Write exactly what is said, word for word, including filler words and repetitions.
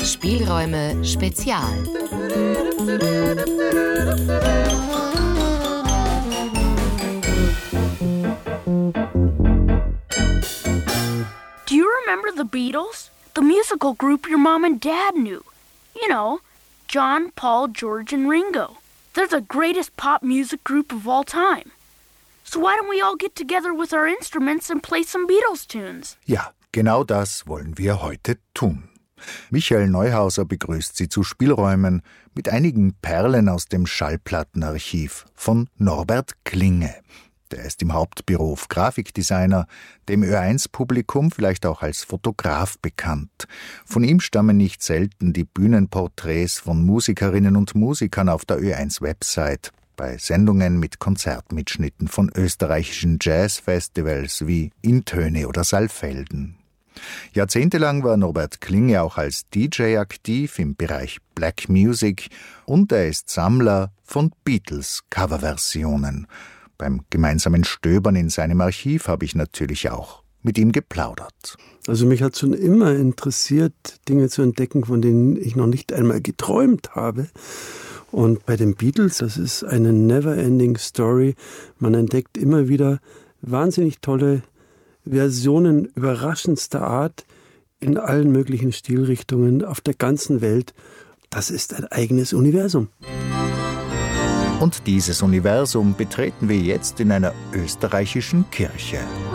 Spielräume Spezial. Do you remember the Beatles? The musical group your mom and dad knew. You know, John, Paul, George, and Ringo. They're the greatest pop music group of all time. So why don't we all get together with our instruments and play some Beatles tunes? Ja, genau das wollen wir heute tun. Michael Neuhauser begrüßt Sie zu Spielräumen mit einigen Perlen aus dem Schallplattenarchiv von Norbert Klinge. Der ist im Hauptberuf Grafikdesigner, dem Ö eins Publikum vielleicht auch als Fotograf bekannt. Von ihm stammen nicht selten die Bühnenporträts von Musikerinnen und Musikern auf der Ö eins Website, bei Sendungen mit Konzertmitschnitten von österreichischen Jazzfestivals wie Intöne oder Saalfelden. Jahrzehntelang war Norbert Klinge auch als D J aktiv im Bereich Black Music und er ist Sammler von Beatles-Coverversionen. Beim gemeinsamen Stöbern in seinem Archiv habe ich natürlich auch mit ihm geplaudert. Also mich hat schon immer interessiert, Dinge zu entdecken, von denen ich noch nicht einmal geträumt habe. Und bei den Beatles, das ist eine never-ending Story. Man entdeckt immer wieder wahnsinnig tolle Versionen überraschendster Art in allen möglichen Stilrichtungen auf der ganzen Welt. Das ist ein eigenes Universum. Und dieses Universum betreten wir jetzt in einer österreichischen Kirche.